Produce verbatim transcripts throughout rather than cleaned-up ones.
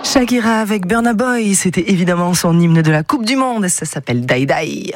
Shakira avec Burna Boy, c'était évidemment son hymne de la Coupe du Monde, ça s'appelle Die Die.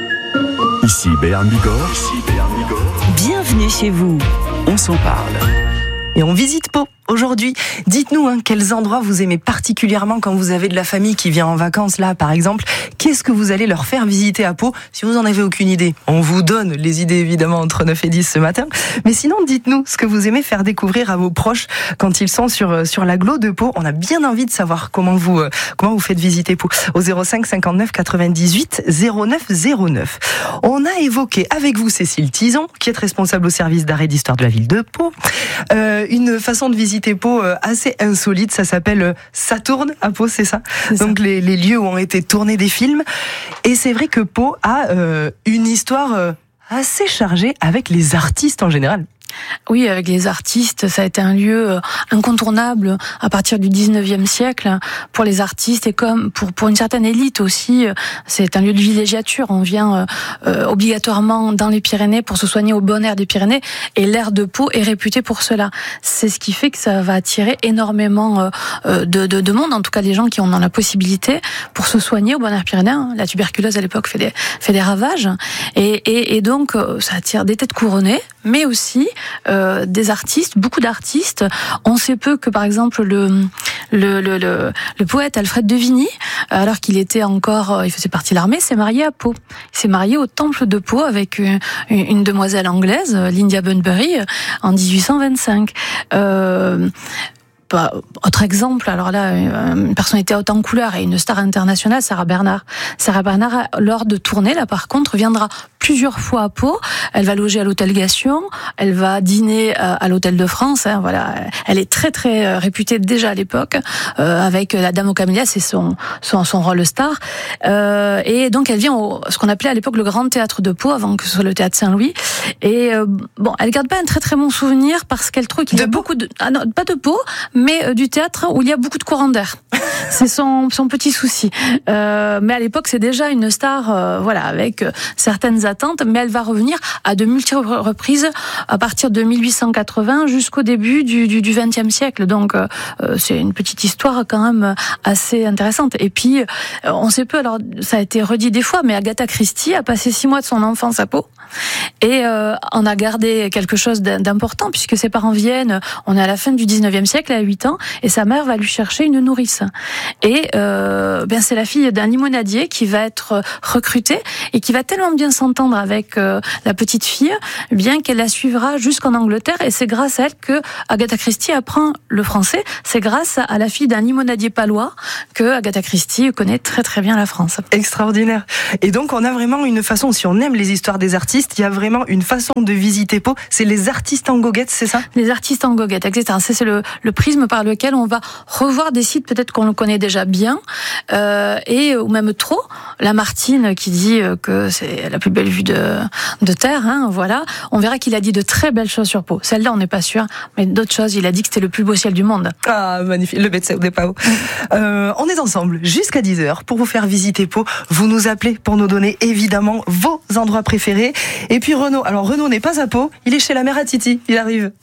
Ici Béarn Bigorre. Ici Béarn Bigorre. Bienvenue chez vous. On s'en parle. Et on visite Pau aujourd'hui. Dites-nous hein, quels endroits vous aimez particulièrement quand vous avez de la famille qui vient en vacances là par exemple. Qu'est-ce que vous allez leur faire visiter à Pau si vous en avez aucune idée? On vous donne les idées évidemment entre neuf et dix ce matin. Mais sinon dites-nous ce que vous aimez faire découvrir à vos proches quand ils sont sur, sur l'agglo de Pau. On a bien envie de savoir comment vous, euh, comment vous faites visiter Pau. Au zéro cinq cinquante-neuf quatre-vingt-dix-huit zéro neuf zéro neuf. On a évoqué avec vous Cécile Tison qui est responsable au service d'arrêt d'histoire de la ville de Pau. Euh, une façon de visiter Pau assez insolite, ça s'appelle Ça tourne à Pau, c'est ça, c'est donc ça. Les, les lieux où ont été tournés des films. Et c'est vrai que Pau a euh, une histoire euh, assez chargée avec les artistes en général. Oui, avec les artistes, ça a été un lieu incontournable à partir du dix-neuvième siècle pour les artistes et comme pour pour une certaine élite aussi. C'est un lieu de villégiature. On vient euh, obligatoirement dans les Pyrénées pour se soigner au bon air des Pyrénées et l'air de Pau est réputé pour cela. C'est ce qui fait que ça va attirer énormément euh, de, de, de monde, en tout cas les gens qui en ont la possibilité pour se soigner au bon air pyrénéen. La tuberculose à l'époque fait des fait des ravages et et, et donc ça attire des têtes couronnées, mais aussi Euh, des artistes, beaucoup d'artistes. On sait peu que par exemple le le le le, le poète Alfred de Vigny, alors qu'il était encore, il faisait partie de l'armée, s'est marié à Pau. Il s'est marié au temple de Pau avec une, une demoiselle anglaise, Lydia Bunbury, en dix-huit cent vingt-cinq. Euh, Bah, autre exemple, alors là, une personnalité haute en couleur et une star internationale, Sarah Bernard. Sarah Bernard, lors de tournée, là, par contre, viendra plusieurs fois à Pau. Elle va loger à l'hôtel Gation, elle va dîner à l'hôtel de France. Hein, voilà, elle est très très réputée déjà à l'époque, euh, avec la Dame aux Camélias, c'est son son son rôle star. Euh, et donc elle vient au ce qu'on appelait à l'époque le Grand Théâtre de Pau, avant que ce soit le Théâtre Saint-Louis. Et euh, bon, elle garde pas un très très bon souvenir parce qu'elle trouve qu'il y a beaucoup de ah non, pas de Pau, mais euh, du théâtre où il y a beaucoup de courants d'air. C'est son son petit souci. Euh, mais à l'époque, c'est déjà une star, euh, voilà, avec euh, certaines attentes. Mais elle va revenir à de multiples reprises à partir de mille huit cent quatre-vingts jusqu'au début du du, du vingtième siècle. Donc, euh, c'est une petite histoire quand même assez intéressante. Et puis, euh, on sait peu. Alors, ça a été redit des fois, mais Agatha Christie a passé six mois de son enfance à Pau et euh, on a gardé quelque chose d'important puisque ses parents viennent. On est à la fin du dix-neuvième siècle, à huit ans, et sa mère va lui chercher une nourrice. Et euh, ben c'est la fille d'un limonadier qui va être recrutée et qui va tellement bien s'entendre avec euh, la petite fille, bien qu'elle la suivra jusqu'en Angleterre. Et c'est grâce à elle que Agatha Christie apprend le français. C'est grâce à la fille d'un limonadier palois que Agatha Christie connaît très très bien la France. Extraordinaire. Et donc on a vraiment une façon, si on aime les histoires des artistes, il y a vraiment une façon de visiter Pau. C'est les artistes en goguette, c'est ça? Les artistes en goguette, et cetera. C'est le, le prisme par lequel on va revoir des sites peut-être qu'on le connaît déjà bien, euh, et ou même trop. Lamartine qui dit que c'est la plus belle vue de, de terre, hein, voilà. On verra qu'il a dit de très belles choses sur Pau. Celle-là, on n'est pas sûr, mais d'autres choses, il a dit que c'était le plus beau ciel du monde. Ah, magnifique, le médecin de Pau. Euh, on est ensemble jusqu'à dix heures pour vous faire visiter Pau. Vous nous appelez pour nous donner évidemment vos endroits préférés. Et puis Renaud, alors Renaud n'est pas à Pau, il est chez la mère à Titi, il arrive.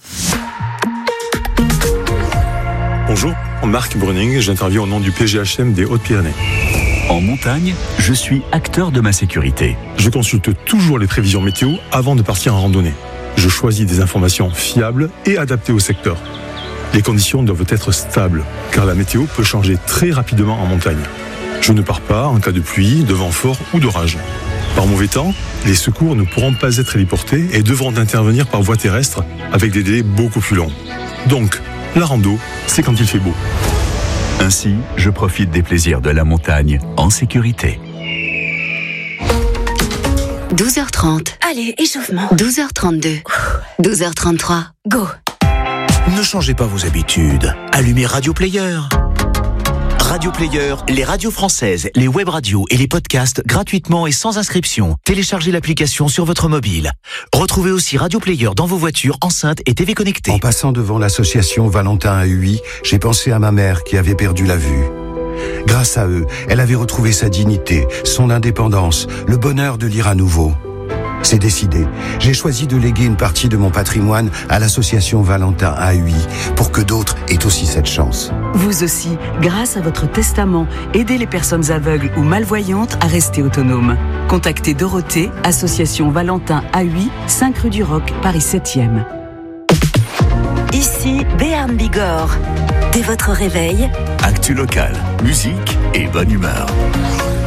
Bonjour, Marc Bruning, j'interviens au nom du P G H M des Hautes-Pyrénées. En montagne, je suis acteur de ma sécurité. Je consulte toujours les prévisions météo avant de partir en randonnée. Je choisis des informations fiables et adaptées au secteur. Les conditions doivent être stables, car la météo peut changer très rapidement en montagne. Je ne pars pas en cas de pluie, de vent fort ou d'orage. Par mauvais temps, les secours ne pourront pas être héliportés et devront intervenir par voie terrestre avec des délais beaucoup plus longs. Donc, la rando, c'est quand il fait beau. Ainsi, je profite des plaisirs de la montagne en sécurité. douze heures trente. Allez, échauffement. douze heures trente-deux. douze heures trente-trois. Go. Ne changez pas vos habitudes. Allumez Radio Player. Radio Player, les radios françaises, les web radios et les podcasts gratuitement et sans inscription. Téléchargez l'application sur votre mobile. Retrouvez aussi Radio Player dans vos voitures, enceintes et T V connectées. En passant devant l'association Valentin à Huy, j'ai pensé à ma mère qui avait perdu la vue. Grâce à eux, elle avait retrouvé sa dignité, son indépendance, le bonheur de lire à nouveau. C'est décidé. J'ai choisi de léguer une partie de mon patrimoine à l'association Valentin A U I pour que d'autres aient aussi cette chance. Vous aussi, grâce à votre testament, aidez les personnes aveugles ou malvoyantes à rester autonomes. Contactez Dorothée, association Valentin A U I, cinq rue du Roc, Paris septième. Ici Béarn Bigorre. Dès votre réveil, Actu local, musique et bonne humeur.